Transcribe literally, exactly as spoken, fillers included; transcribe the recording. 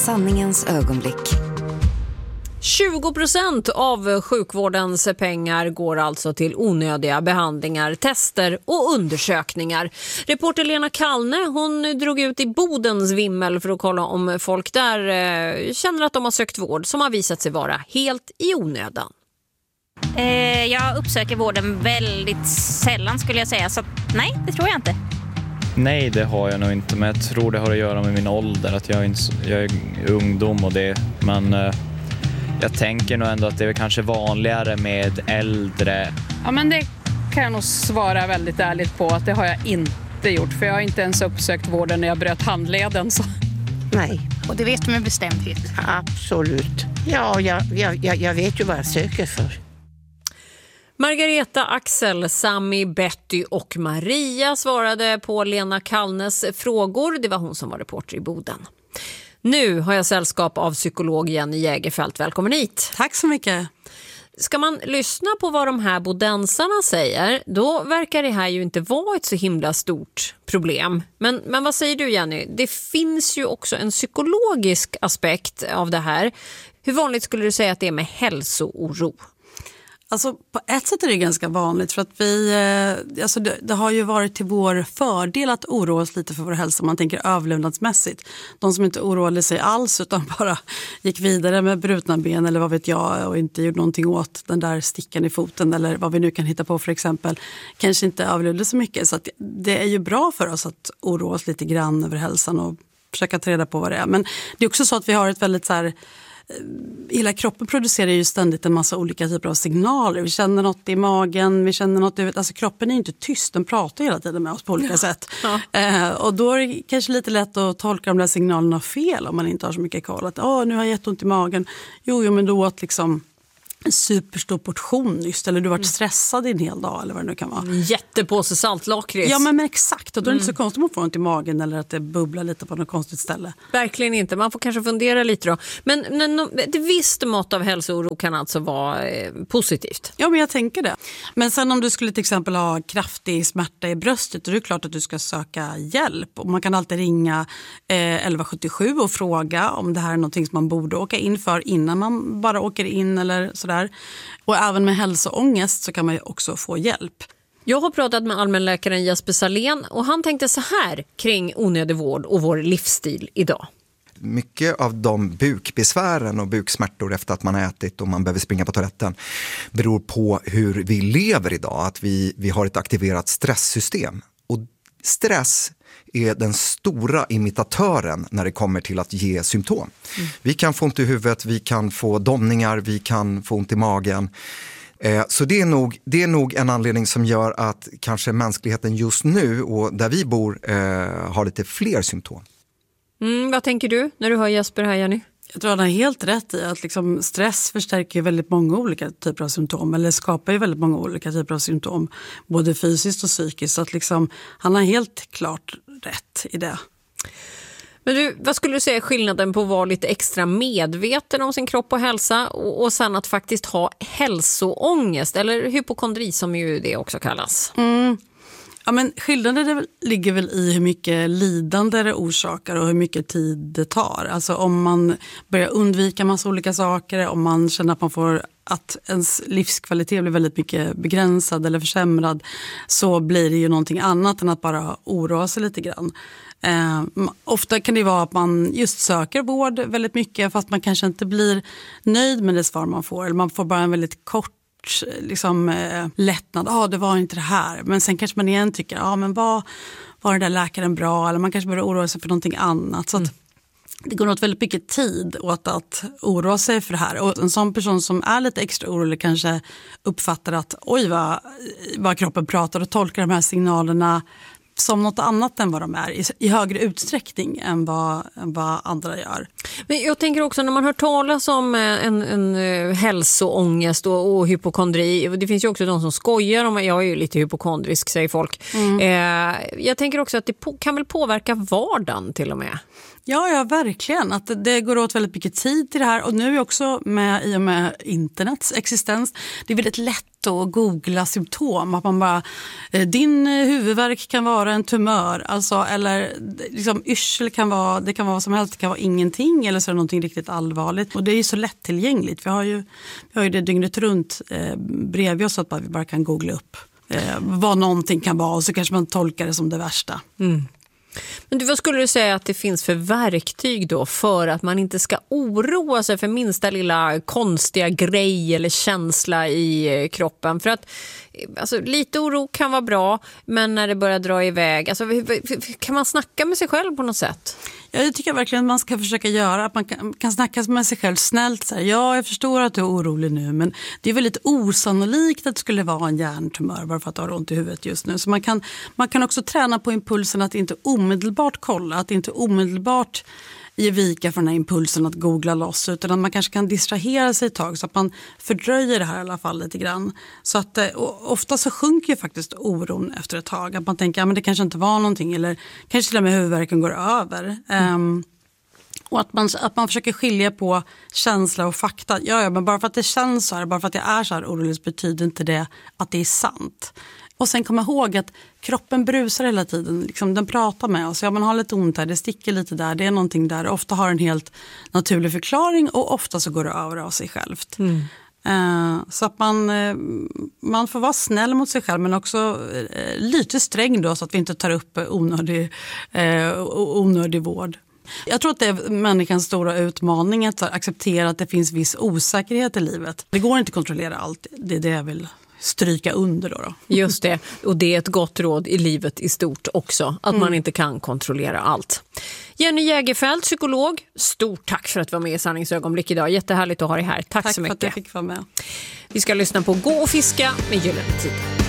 Sanningens ögonblick. tjugo procent av sjukvårdens pengar går alltså till onödiga behandlingar, tester och undersökningar. Reporter Lena Kallne, hon drog ut i Bodens vimmel för att kolla om folk där eh, känner att de har sökt vård som har visat sig vara helt i onödan. Eh, jag uppsöker vården väldigt sällan skulle jag säga, så nej, det tror jag inte. Nej, det har jag nog inte, men jag tror det har att göra med min ålder, att jag är, inte, jag är ungdom och det, men eh, jag tänker nog ändå att det är kanske vanligare med äldre. Ja, men det kan jag nog svara väldigt ärligt på att det har jag inte gjort, för jag har inte ens uppsökt vården när jag bröt handleden. Så. Nej. Och det vet du med bestämdhet? Absolut. Ja, jag, jag, jag, jag vet ju vad jag söker för. Margareta, Axel, Sami, Betty och Maria svarade på Lena Kallnes frågor. Det var hon som var reporter i Boden. Nu har jag sällskap av psykolog Jenny Jägerfelt. Välkommen hit. Tack så mycket. Ska man lyssna på vad de här bodensarna säger, då verkar det här ju inte vara ett så himla stort problem. Men, men vad säger du, Jenny? Det finns ju också en psykologisk aspekt av det här. Hur vanligt skulle du säga att det är med hälsooro? Alltså på ett sätt är det ganska vanligt, för att vi, eh, alltså det, det har ju varit till vår fördel att oroa oss lite för vår hälsa, man tänker överlevnadsmässigt. De som inte oroade sig alls utan bara gick vidare med brutna ben eller vad vet jag och inte gjorde någonting åt den där stickan i foten eller vad vi nu kan hitta på för exempel, kanske inte överlevde så mycket. Så att det är ju bra för oss att oroa oss lite grann över hälsan och försöka ta reda på vad det är. Men det är också så att vi har ett väldigt så här, hela kroppen producerar ju ständigt en massa olika typer av signaler. Vi känner något i magen, vi känner något i huvudet. Alltså kroppen är inte tyst, den pratar hela tiden med oss på olika ja. sätt. Ja. Eh, och då är det kanske lite lätt att tolka de där signalerna fel om man inte har så mycket koll. Att åh, nu har jag jätteont i magen. Jo, jo men då att liksom en superstor portion just, eller du har varit stressad i en hel dag eller vad det nu kan vara. En jättepåse saltlakrits. Ja men, men exakt, och då är det inte så konstigt om man får ont i magen eller att det bubblar lite på något konstigt ställe. Verkligen inte, man får kanske fundera lite då. Men, men ett visst mått av hälsooro kan alltså vara eh, positivt. Ja men jag tänker det. Men sen om du skulle till exempel ha kraftig smärta i bröstet, då är det klart att du ska söka hjälp. Och man kan alltid ringa eh, elva sjuttiosju och fråga om det här är någonting som man borde åka in för innan man bara åker in eller sådär. Och även med hälsoångest så kan man ju också få hjälp. Jag har pratat med allmänläkaren Jesper Salén och han tänkte så här kring onödig vård och vår livsstil idag. Mycket av de bukbesvären och buksmärtor efter att man har ätit och man behöver springa på toaletten beror på hur vi lever idag. Att vi, vi har ett aktiverat stresssystem. Och stress är den stora imitatören när det kommer till att ge symptom. Mm. Vi kan få ont i huvudet, vi kan få domningar, vi kan få ont i magen. Eh, så det är, nog, det är nog en anledning som gör att kanske mänskligheten just nu och där vi bor eh, har lite fler symptom. Mm, vad tänker du när du hör Jesper här, Jenny? Jag tror han har helt rätt i att liksom stress förstärker väldigt många olika typer av symptom eller skapar ju väldigt många olika typer av symptom, både fysiskt och psykiskt. Så att liksom, han har helt klart rätt i det. Men du, vad skulle du säga är skillnaden på att vara lite extra medveten om sin kropp och hälsa och, och sen att faktiskt ha hälsoångest eller hypokondri som ju det också kallas? Mm. Ja, men skillnaden ligger väl i hur mycket lidande det orsakar och hur mycket tid det tar. Alltså om man börjar undvika massa olika saker, om man känner att man får att ens livskvalitet blir väldigt mycket begränsad eller försämrad, så blir det ju någonting annat än att bara oroa sig lite grann. Eh, ofta kan det vara att man just söker vård väldigt mycket fast man kanske inte blir nöjd med det svar man får. Eller man får bara en väldigt kort liksom, eh, lättnad. Ja, ah, det var inte det här. Men sen kanske man igen tycker, ja ah, men var, var den där läkaren bra? Eller man kanske börjar oroa sig för någonting annat. Så att, mm. det går åt väldigt mycket tid åt att oroa sig för det här. Och en sån person som är lite extra orolig kanske uppfattar att oj vad, vad kroppen pratar och tolkar de här signalerna som något annat än vad de är i, i högre utsträckning än vad, än vad andra gör. Men jag tänker också när man hör talas om en, en, en hälsoångest och, och hypokondri, det finns ju också de som skojar om, jag är ju lite hypokondrisk säger folk. Mm. Eh, jag tänker också att det på, kan väl påverka vardagen till och med. Ja, ja, verkligen. Att det, det går åt väldigt mycket tid till det här. Och nu är vi också med i och med internets existens. Det är väldigt lätt att googla symptom. Att man bara, din huvudvärk kan vara en tumör. Alltså, eller liksom, yrsel kan vara, det kan vara vad som helst. Det kan vara ingenting eller så är det någonting riktigt allvarligt. Och det är ju så lättillgängligt. Vi har ju, vi har ju det dygnet runt eh, bredvid oss så att vi bara kan googla upp eh, vad någonting kan vara. Och så kanske man tolkar det som det värsta. Mm. Men du, vad skulle du säga att det finns för verktyg då för att man inte ska oroa sig för minsta lilla konstiga grej eller känsla i kroppen? För att alltså, lite oro kan vara bra, men när det börjar dra iväg, alltså, kan man snacka med sig själv på något sätt? Ja, det tycker jag verkligen att man ska försöka göra. Att man kan, kan snacka med sig själv snällt. Så här, ja, jag förstår att du är orolig nu, men det är väldigt osannolikt att det skulle vara en hjärntumör bara för att du har ont i huvudet just nu. Så man kan, man kan också träna på impulsen att inte omedelbart kolla, att inte omedelbart ge vika för den här impulsen att googla loss, utan att man kanske kan distrahera sig ett tag så att man fördröjer det här i alla fall lite grann. Så att ofta så sjunker ju faktiskt oron efter ett tag. Att man tänker att ja, det kanske inte var någonting eller kanske till och med huvudvärken går över. Mm. Um, och att man, att man försöker skilja på känsla och fakta. Ja, ja, men bara för att det känns så här, bara för att jag är så här orolig betyder inte det att det är sant. Och sen komma ihåg att kroppen brusar hela tiden. Liksom, den pratar med oss. Ja, man har lite ont här, det sticker lite där. Det är någonting där. Ofta har en helt naturlig förklaring och ofta så går det över av sig självt. Mm. Uh, så att man, uh, man får vara snäll mot sig själv men också uh, lite sträng då så att vi inte tar upp onödig, uh, onödig vård. Jag tror att det är människans stora utmaning att acceptera att det finns viss osäkerhet i livet. Det går inte att kontrollera allt. Det är det jag vill stryka under då, då. Just det, och det är ett gott råd i livet i stort också, att mm. man inte kan kontrollera allt. Jenny Jägerfeld, psykolog, stort tack för att du var med i Sanningsögonblick idag. Jättehärligt att ha dig här. Tack, tack så mycket. Tack för att jag fick vara med. Vi ska lyssna på Gå och fiska med Gyllene Tider.